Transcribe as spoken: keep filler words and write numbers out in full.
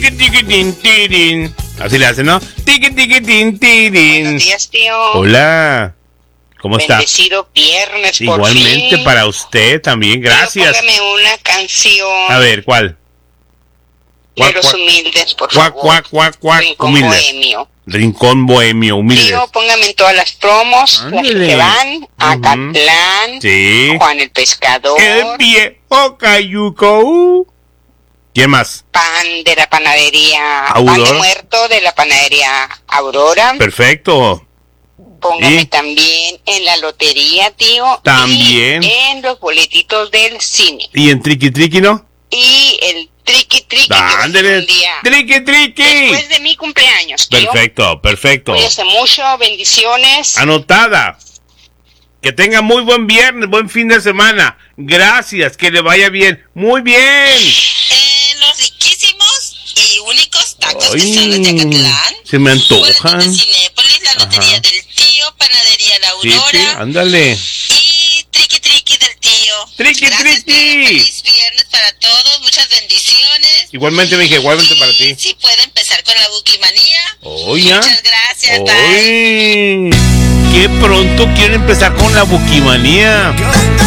Tiqui, tiqui, tin, tirin. Así le hacen, ¿no? Tiqui, tiqui, tin, tirin. Buenos días, tío. Hola. ¿Cómo está? Bendecido viernes, por Igualmente fin. para usted también, gracias. Pero póngame una canción. A ver, ¿cuál? De los humildes, por Cuac, favor. cuac, cuac, cuac, Rincón humilde. Bohemio. Rincón Bohemio, humilde. Tío, póngame en todas las promos. Las Ándale. que van. Acatlán. Sí. Juan el Pescador. El viejo cayuco. ¿Quién más? Pan de la panadería. Aurora. Pan de muerto de la panadería Aurora. Perfecto. Póngame ¿Y? también en la lotería, tío. También. Y en los boletitos del cine. ¿Y en Triqui Triqui, no? Y el triqui triqui que va a ser Ándale. un día Triqui Triqui. después de mi cumpleaños, tío. Perfecto, perfecto. Cuídese mucho, bendiciones. Anotada. Que tenga muy buen viernes, buen fin de semana. Gracias, que le vaya bien. Muy bien. Eh, los riquísimos y únicos tacos Ay, que son de Acatlán. se me Boletos antojan. de Cinépolis, la lotería Ajá. del tío, panadería La Sí, Aurora sí, ándale. y triqui triqui del tío. Triqui, Gracias, triqui. tío. Feliz viernes para todos, muchas bendiciones. Igualmente, mija, igualmente y para ti. si puede empezar con la buquimanía. Oye. Muchas gracias, bye. Oye. Qué pronto quieren empezar con la buquimanía.